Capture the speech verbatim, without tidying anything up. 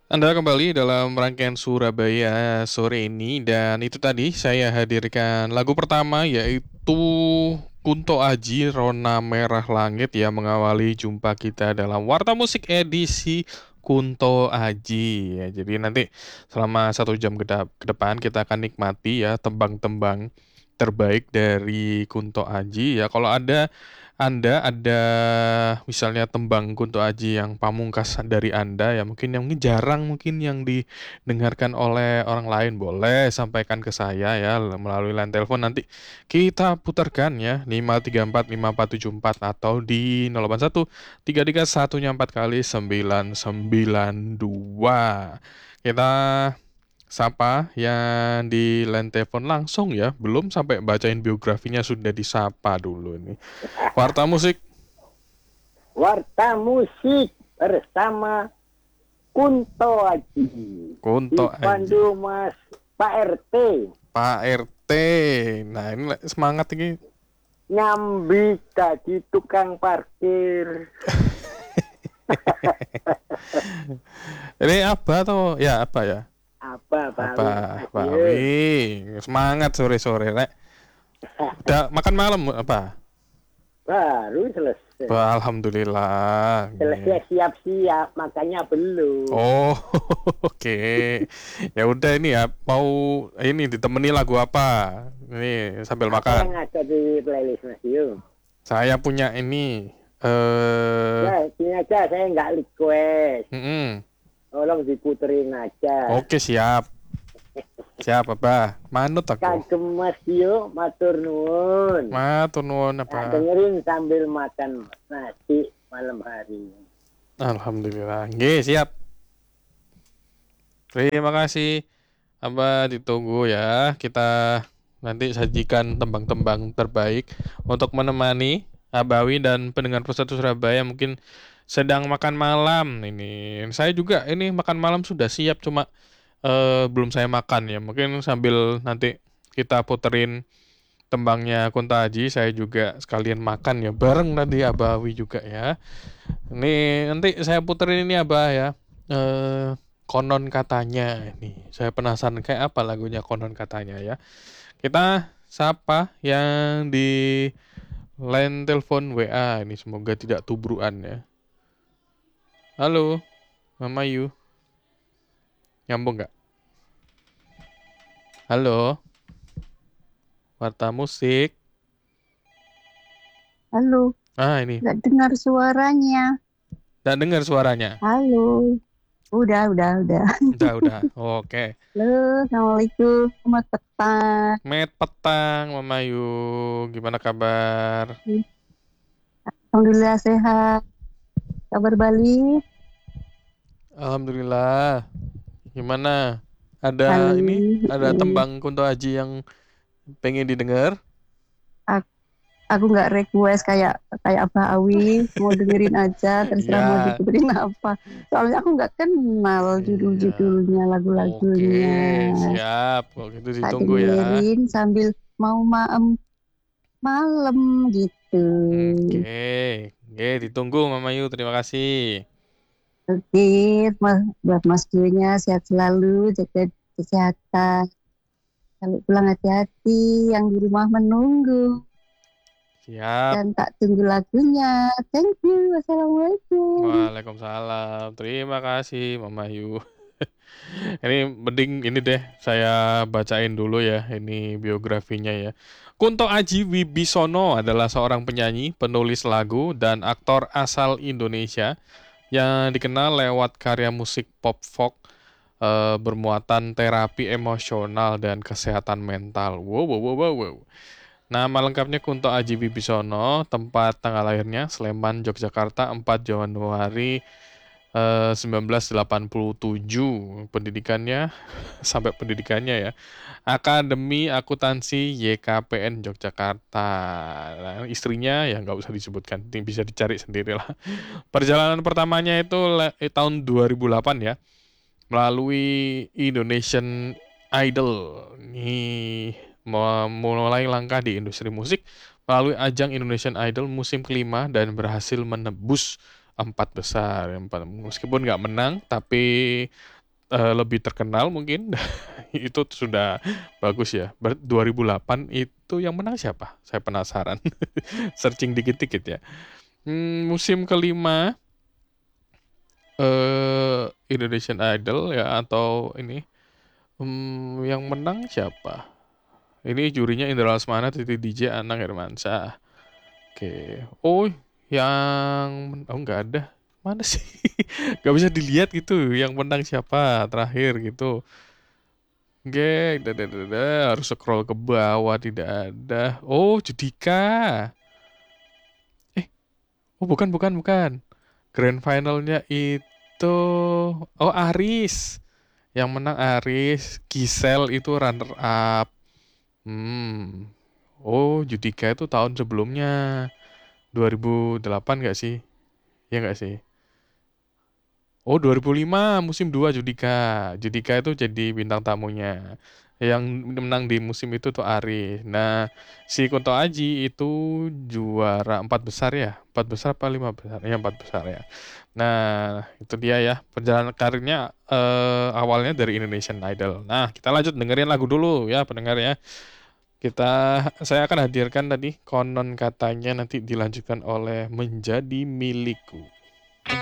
Anda kembali dalam rangkaian Surabaya sore ini dan itu tadi saya hadirkan lagu pertama yaitu Kunto Aji Rona Merah Langit ya mengawali jumpa kita dalam Warta Musik edisi Kunto Aji ya. Jadi nanti selama satu jam ke, da- ke depan kita akan nikmati ya tembang-tembang terbaik dari Kunto Aji ya. Kalau ada anda ada misalnya tembang Kunto Aji yang pamungkas dari Anda ya mungkin yang mungkin jarang mungkin yang didengarkan oleh orang lain boleh sampaikan ke saya ya melalui line telepon nanti kita putarkan ya lima tiga empat lima empat tujuh empat atau di nol delapan satu tiga tiga satunya empat kali sembilan sembilan dua. Kita sapa yang di line telepon langsung ya belum sampai bacain biografinya sudah disapa dulu nih. Warta Musik Warta Musik bersama Kunto Aji. Kunto Aji. Dipandu Mas Pak R T. Pak R T. Nah, ini semangat ini. Nyambi tadi tukang parkir. Ini apa tuh? Ya, apa ya? Apa, Pak? Apa? Pak Wi. Semangat sore-sore, Rek. Udah makan malam apa? Baru selesai. Alhamdulillah. Selesai siap-siap, makanya belum. Oh, oke. Okay. Ya udah ini ya, mau ini ditemani lagu apa? Ini sambil apa makan. Yang ada di playlist Mas Yu? Saya punya ini. Eh. Ya, ini aja saya nggak request. Mm-mm. Tolong diputerin aja. Oke, siap. Siap apa? Manut aku. Kagem Mas Yu, matur nuwun. Matur nuwun apa? Nah, dengerin sambil makan nasi malam hari. Alhamdulillah. Nggih, siap. Terima kasih. Abah ditunggu ya. Kita nanti sajikan tembang-tembang terbaik untuk menemani Abawi dan pendengar Persatu Surabaya mungkin sedang makan malam ini. Saya juga ini makan malam sudah siap cuma uh, belum saya makan ya. Mungkin sambil nanti kita puterin tembangnya Kunto Aji, saya juga sekalian makan ya bareng tadi Abawi juga ya. Ini nanti saya puterin ini Abah ya. Eh konon katanya ini. Saya penasaran kayak apa lagunya konon katanya ya. Kita sapa yang di line telepon W A ini semoga tidak tubruan ya. Halo, Mama Yu. Nyambung nggak? Halo. Warta Musik. Halo. Ah ini. Nggak dengar suaranya. Nggak dengar suaranya. Halo. Udah, udah, udah. Udah, udah. Oke. Okay. Halo, Assalamualaikum. Selamat petang. Met petang, Mama Yu. Gimana kabar? Alhamdulillah sehat. Kabar Bali? Alhamdulillah. Gimana? Ada Bali. Ini? Ada tembang Kunto Aji yang pengen didengar? Aku, aku nggak request kayak kayak Abah Awi, mau dengerin aja terserah yeah. Mau diputerin apa. Soalnya aku nggak kenal judul-judulnya, lagu-lagunya. Oke, siap. Kalau gitu ditunggu ya. Dengerin sambil mau maem malam gitu. Oke, oke ditunggu Mama Yu. Terima kasih. Oke, mas, buat Mas Yu-nya sehat selalu, jaga kesehatan. Kalau pulang hati-hati, yang di rumah menunggu. Siap. Dan tak tunggu lagunya. Thank you. Wassalamualaikum. Waalaikumsalam. Terima kasih Mama Yu. Ini mending ini deh saya bacain dulu ya ini biografinya ya. Kunto Aji Wibisono adalah seorang penyanyi, penulis lagu, dan aktor asal Indonesia yang dikenal lewat karya musik pop folk uh, bermuatan terapi emosional dan kesehatan mental. Wow, wow, wow, wow, wow. Nama lengkapnya Kunto Aji Wibisono, tempat tanggal lahirnya Sleman, Yogyakarta, empat Januari uh, sembilan belas delapan puluh tujuh. Pendidikannya sampai pendidikannya ya. Akademi Akuntansi Y K P N Yogyakarta. Nah, istrinya ya nggak usah disebutkan, bisa dicari sendirilah. Perjalanan pertamanya itu eh, tahun dua ribu delapan ya, melalui Indonesian Idol. Nih mulai langkah di industri musik melalui ajang Indonesian Idol musim kelima dan berhasil menembus empat besar. Meskipun nggak menang, tapi uh, lebih terkenal mungkin. Itu sudah bagus ya. Ber- dua ribu delapan itu yang menang siapa? Saya penasaran. Searching dikit-dikit ya. Hmm, musim kelima eh Indonesian Idol ya atau ini hmm, yang menang siapa? Ini jurinya Indra Lesmana, Titi D J, Anang Hermansyah. Oke. Oh, yang oh nggak ada. Mana sih? Nggak bisa dilihat gitu. Yang menang siapa terakhir gitu. Oke, dah, dah, dah, dah. Harus scroll ke bawah tidak ada. Oh, Judika. Eh, oh bukan bukan bukan. Grand finalnya itu oh Aris. Yang menang Aris. Gisel itu runner up. Hmm. Oh, Judika itu tahun sebelumnya. dua ribu delapan nggak sih? Ya nggak sih? Oh, dua ribu lima musim dua Judika. Judika itu jadi bintang tamunya. Yang menang di musim itu tuh Ari. Nah, si Kunto Aji itu juara empat besar ya? Empat besar apa lima besar? Ya empat besar ya. Nah, itu dia ya. Perjalanan karirnya eh, awalnya dari Indonesian Idol. Nah, kita lanjut dengerin lagu dulu ya pendengar ya. Kita, saya akan hadirkan tadi konon katanya nanti dilanjutkan oleh Menjadi Milikku.